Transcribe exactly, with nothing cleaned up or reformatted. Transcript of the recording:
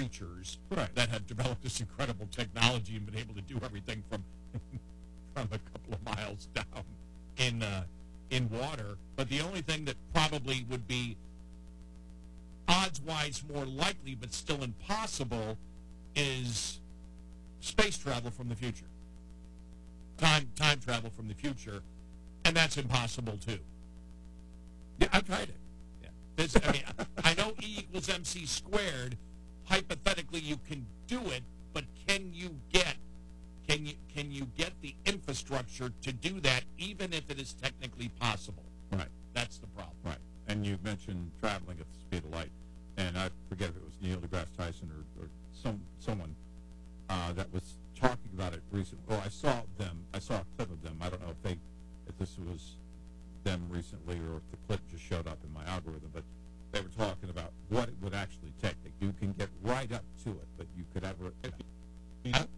creatures Right. that have developed this incredible technology and been able to do everything from from a couple of miles down in uh, in water. But the only thing that probably would be odds-wise more likely but still impossible is space travel from the future. Time time travel from the future, and that's impossible too. Yeah, I've tried it. Yeah. This, I mean, I know E equals M C squared. Hypothetically, you can do it, but can you get can you can you get the infrastructure to do that, even if it is technically possible? Right. That's the problem. Right. And you mentioned traveling at the speed of light, and I forget if it was Neil deGrasse Tyson or, or some someone uh, that was talking about it recently. Well, I saw them. I saw a clip of them. I don't know if they if this was them recently or if the clip just showed up in my algorithm, but they were talking about what it would actually take. That you can get right up to it, but you could ever.